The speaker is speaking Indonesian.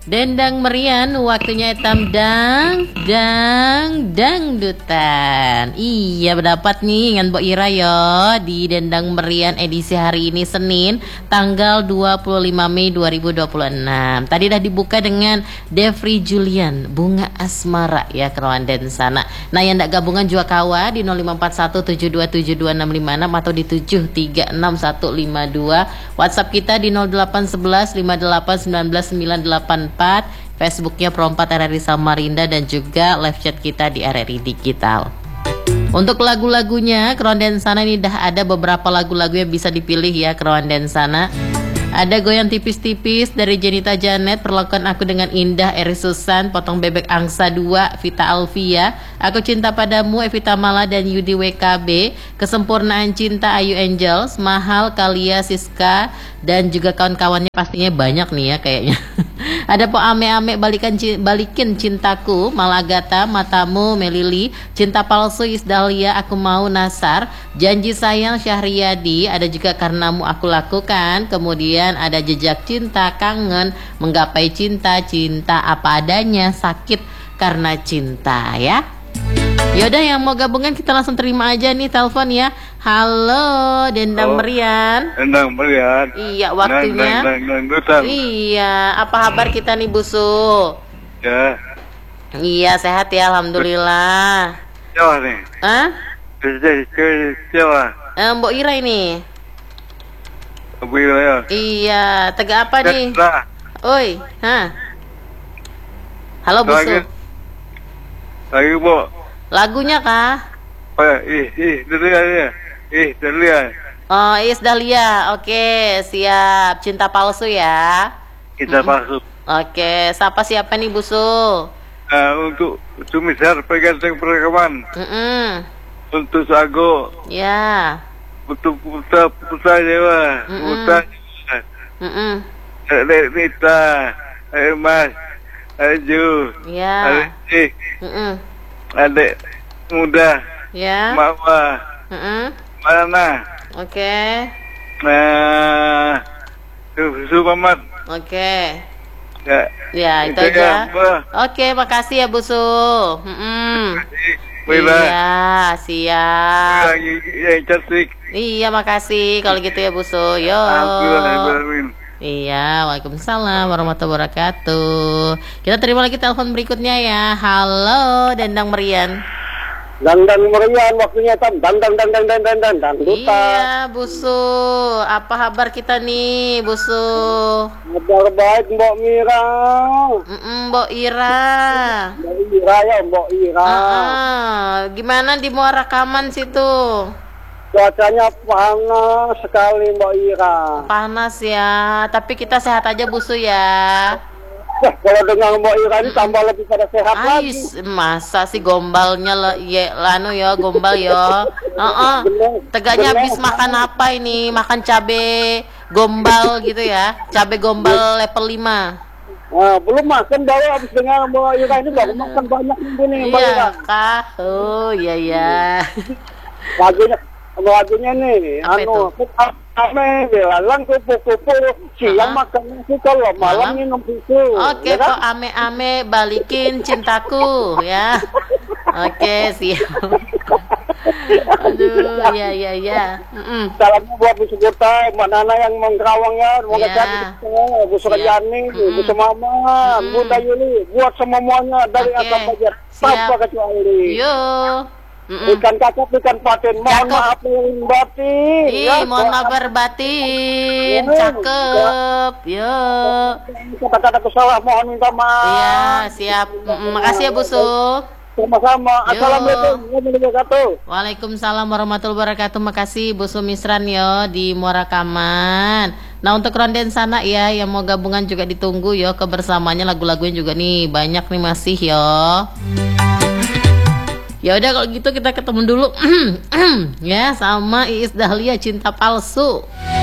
Dendang Merian, waktunya hitam dangdutan. Iya, berdapat nih dengan Mbok Ira ya di Dendang Merian edisi hari ini Senin tanggal 25 Mei 2026. Tadi udah dibuka dengan Devri Julian, Bunga Asmara ya kawan dan sana. Nah, yang ndak gabungan juga kawa di 054172725656 atau di 736152. WhatsApp kita di 08115899984. Facebooknya Pro4 RRI Samarinda dan juga live chat kita di RRI Digital. Untuk lagu-lagunya kawan dan sana ini dah ada beberapa lagu-lagu yang bisa dipilih ya kawan dan sana. Ada Goyang Tipis-Tipis dari Jenita Janet, Perlakukan Aku Dengan Indah Eri Susan, Potong Bebek Angsa 2 Vita Alvia, Aku Cinta Padamu Evita Mala dan Yudi WKB, Kesempurnaan Cinta Ayu Angels, Mahal Kalia Siska dan juga kawan-kawannya pastinya banyak nih ya kayaknya. Ada Po Ame-Ame Balikin Cintaku, Malagata, Matamu Melili, Cinta Palsu Isdalia, Aku Mau Nasar, Janji Sayang Syahriadi, ada juga Karenamu Aku Lakukan, kemudian ada Jejak Cinta, Kangen, Menggapai Cinta, Cinta Apa Adanya, Sakit Karena Cinta ya. Yaudah yang mau gabungan kita langsung terima aja nih telepon ya. Halo Dendang Merian. Dendang Merian. Iya waktunya. Iya, apa kabar kita nih Busu? Ya. Iya sehat ya alhamdulillah. Siapa nih? Hah? Siapa? Mbok Ira ini. Mbok Ira ya. Iya, tegak apa nih? Oi, hah? Halo Busu. Lagi Bu. Lagunya kah? Oh ya, Dahlia ya. Dahlia. Oh, Is Dahlia. Oke, siap. Cinta Palsu ya. Cinta Palsu. Oke, siapa nih Busu? Untuk Sumisar Peganteng Perekaman. Untuk Sago. Ya. Untuk Putra Jawa. Putra. Nita. Mas. Aju. Ya. Adik muda. Ya. Mama. Mana? Oke. Sumamat. Oke. Ya, itu aja. Oke, makasih ya Busu. Iya, siap. Yang cantik. Iya, makasih kalau gitu ya Busu. Yo. Iya, waalaikumsalam warahmatullahi wabarakatuh. Kita terima lagi telepon berikutnya ya. Halo, Dendang Merian. Dendang Merian, waktunya dangdutan. Iya, Busu. Apa kabar kita nih, Busu? Kabar baik, Mbok Mira. Mbok Ira. Mbok Ira ya, Mbok Ira. Gimana di Muara Kaman situ? Cuacanya panas sekali Mbak Ira. Panas ya, tapi kita sehat aja Busu ya. Kalau dengan Mbak Ira ini tambah lebih pada sehat lagi. Masa sih gombalnya gombal ya. Tegaknya habis makan apa ini? Makan cabe gombal gitu ya. Cabe gombal level 5. Belum makan baru habis dengan Mbak Ira ini baru makan banyak nih Mbak Ira. Iya kah? Oh iya. Lagunya nih, ame belalang kupu-kupu, siang makan nasi kalau malam minum susu. Oke, ya kan? Ame-ame balikin cintaku ya. Oke, siap. Aduh, ya. Salamnya buat Bu Sugita, Mbak Nana yang mengkerawang ya, semoga sehat, Bu Surjani, Bu Semama, Bu Dayuli, buat semuanya dari atas saja, tanpa kecuali. Yo. Ikan kakap, ikan patin, mohon maaf batin. Mohon maaf batin. Cakep. Yo. Kata-kata salah, mohon minta maaf. Iya, siap. Makasih ya Busu. Sama-sama. Assalamualaikum warahmatullahi wabarakatuh. Waalaikumsalam warahmatullahi wabarakatuh. Makasih Busu Misran yo di Muara Kaman. Nah untuk ronden sana ya yang mau gabungan juga ditunggu yo kebersamaannya, lagu-lagunya juga nih banyak nih masih yo. Ya udah kalau gitu kita ketemu dulu ya sama Iis Dahlia Cinta Palsu.